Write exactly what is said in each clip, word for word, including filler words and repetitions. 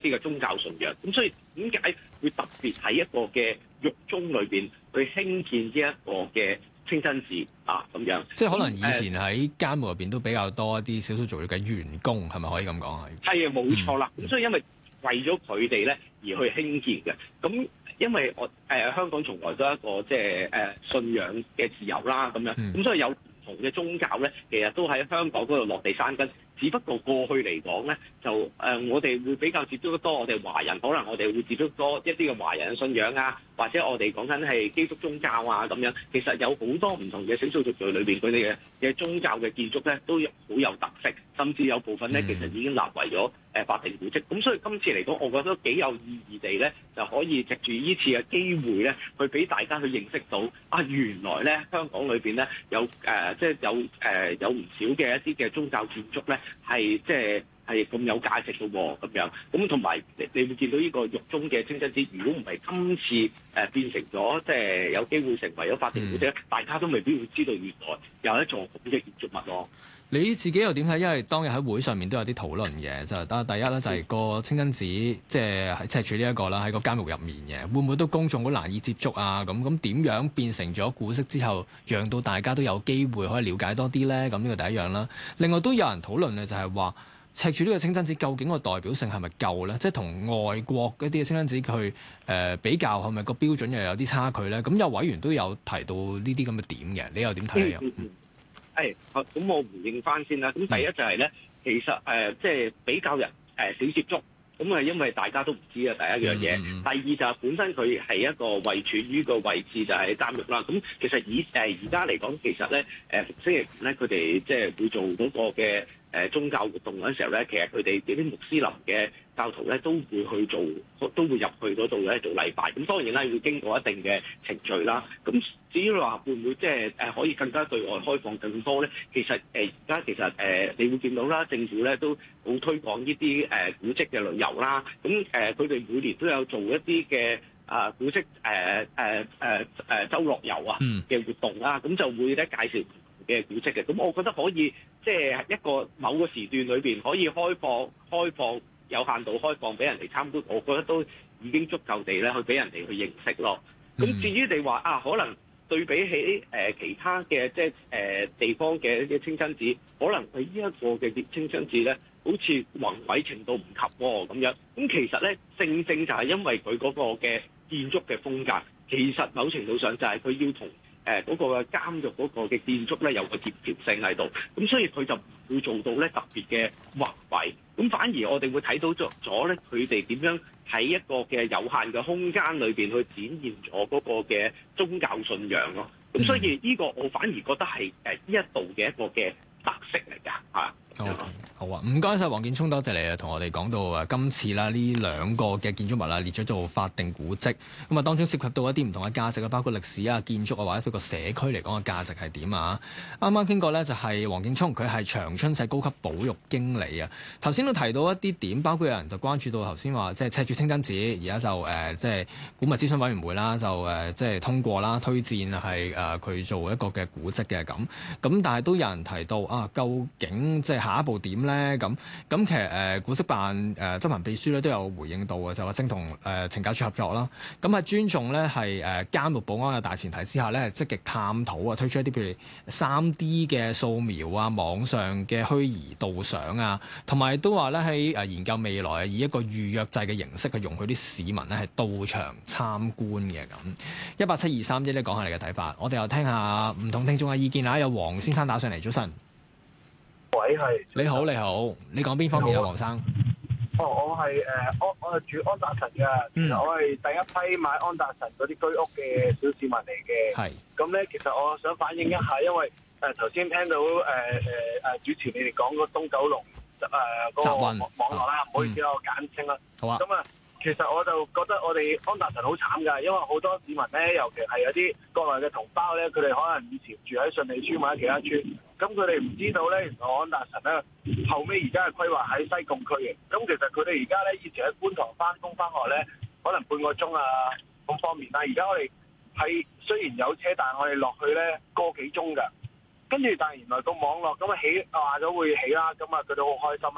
啲嘅宗教信仰。咁所以點解會特別喺一個嘅獄中裏邊去興建呢一個嘅清真寺啊咁樣？ 即係可能以前喺監獄入邊都比較多一啲少數族裔嘅員工，係咪可以咁講啊？ 係啊，冇錯啦。咁、嗯、所以因為為咗佢哋咧而去興建嘅，咁因為我誒、呃、香港從來都係一個即係誒信仰嘅自由啦，咁樣，咁、嗯、所以有唔同嘅宗教咧，其實都喺香港嗰度落地生根。只不過過去嚟講咧，就誒、呃、我哋會比較接觸得多我哋華人，可能我哋會接觸多一啲嘅華人嘅信仰啊，或者我哋講緊係基督宗教啊咁樣。其實有好多唔同嘅少數族裔裏邊，佢哋嘅嘅宗教嘅建築咧都好有特色，甚至有部分咧其實已經立為咗誒法定古蹟。咁所以今次嚟講，我覺得幾有意義地咧，就可以藉住呢次嘅機會咧，去俾大家去認識到啊，原來咧香港裏邊咧有誒、呃、即係有誒、呃、有唔少嘅一啲嘅宗教建築咧。係即係係咁有價值嘅喎，咁樣咁同埋你你會見到呢個獄中嘅清真寺，如果唔係今次誒、呃、變成咗即係有機會成為咗法定古蹟，嗯、大家都未必會知道原來有一座咁嘅建築物咯。 你自己又點睇？因為當日喺會上面都有啲討論嘅，就得第一咧就係個清真寺，即係喺赤柱呢一個啦，喺個監獄入面嘅，會唔會都公眾好難以接觸啊？咁咁點樣變成咗古蹟之後，讓到大家都有機會可以了解多啲咧？咁呢個第一樣啦。另外都有人討論嘅就係話，赤柱呢個清真寺究竟個代表性係咪夠咧？即係同外國一啲嘅清真寺去誒、呃、比較，係咪個標準又有啲差距咧？咁有委員都有提到呢啲咁嘅點嘅，你又點睇咧？ 嗯嗯誒，好，咁我回應翻先啦。咁第一就係咧，其實誒，即、呃、係、就是、比較人誒、呃、少接觸，咁啊，因為大家都唔知啊，第一樣嘢。嗯嗯、第二就係本身佢係一個位處於個位置就係監獄啦。咁其實以誒而家嚟講，其實咧誒星期五咧，佢哋即係會做嗰個嘅誒宗教活動嗰陣時候咧，其實佢哋啲穆斯林嘅教徒咧都會去做，都會入去嗰度咧做禮拜。咁當然啦，要經過一定嘅程序啦。咁至於話會唔會即係誒可以更加對外開放更多咧？其實誒而家其實誒、呃、你會見到啦，政府咧都好推廣呢啲誒古蹟嘅旅遊啦。咁誒佢哋每年都有做一啲嘅啊古蹟誒誒誒誒週樂遊啊嘅活動啦。咁就會咧介紹嘅古蹟嘅。咁我覺得可以即係一個某個時段裏邊可以開放開放有限度開放俾人哋參觀，我覺得都已經足夠地咧去俾人哋去認識咯。咁至於你話啊，可能對比起誒、呃、其他嘅即係誒、呃、地方嘅一啲清真寺，可能佢呢一個嘅清真寺咧，好似宏偉程度唔及喎咁樣。咁其實咧，正正就係因為佢嗰個嘅建築嘅風格，其實某程度上就係佢要同誒嗰個監獄嗰個嘅建築咧有個協調性喺度，咁所以佢就唔會做到咧特別嘅宏偉。咁反而我哋會睇到咗咗咧，佢哋點樣喺一個嘅有限嘅空間裏邊去展現咗嗰個嘅宗教信仰咯。咁所以呢個我反而覺得係誒呢一度嘅一個嘅特色嚟㗎嚇。 好，好啊，唔該晒黃建聰，多謝你啊，同我哋講到啊，今次啦呢兩個嘅建築物啊列咗做法定古蹟，咁啊當中涉及到一啲唔同嘅價值啊，包括歷史啊、建築啊，或者一個社區嚟講嘅價值係點啊？啱啱傾過咧，就係黃建聰，佢係長春社高級保育經理啊。頭先都提到一啲點，包括有人就關注到頭先話，即係赤柱清真寺而家就誒，即係古物諮詢委員會啦，就誒即係通過啦，推薦係誒佢做一個嘅古蹟嘅咁。咁但係都有人提到啊，究竟即係下一步點咧？咁咁其實誒、呃、古蹟辦誒、呃、執行秘書咧都有回應到嘅，就話正同誒懲教署合作啦。咁係尊重咧係誒監獄保安嘅大前提之下咧，積極探討啊，推出一啲譬如三 D 嘅掃描啊、網上嘅虛擬導賞啊，同埋都話咧喺誒研究未來以一個預約制嘅形式去容許啲市民咧係到場參觀嘅咁。一八七二三一咧講下你嘅睇法，我哋又聽下唔同聽眾嘅意見啊。有黃先生打上嚟，早晨。 喂，係你好，你好，你講邊方面啊，黃生？ 哦，我係誒安，我係住安達臣嘅，其實我係第一批買安達臣嗰啲居屋嘅小市民嚟嘅。係咁咧，其實我想反映一下，因為誒頭先聽到誒誒誒主持你哋講個東九龍誒嗰個網網絡啦，唔好意思，我簡稱啦。好啊。咁啊。其實我就覺得我哋安達臣好慘㗎，因為好多市民咧，尤其係有啲國內嘅同胞咧，佢哋可能以前住喺順利村或者其他村，咁佢哋唔知道咧，原來安達臣咧後尾而家係規劃喺西貢區嘅。咁其實佢哋而家咧以前喺觀塘翻工翻學咧，可能半個鐘啊咁方便，但係而家我哋係雖然有車，但係我哋落去咧個幾鐘㗎。跟住但係原來個網絡咁啊起話咗會起啦，咁啊佢哋好開心啦。咁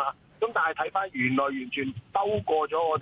咁但係睇翻原來完全兜過咗我哋。